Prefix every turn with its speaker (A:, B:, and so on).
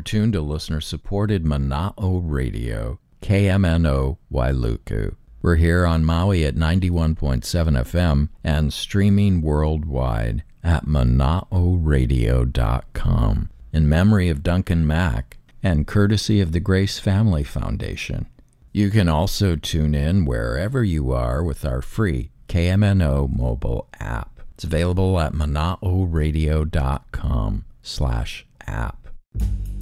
A: tuned to listener-supported Mana'o Radio, KMNO Wailuku. We're here on Maui at 91.7 FM and streaming worldwide at mana'oradio.com in memory of Duncan Mack and courtesy of the Grace Family Foundation. You can also tune in wherever you are with our free KMNO mobile app. It's available at mana'oradio.com/app.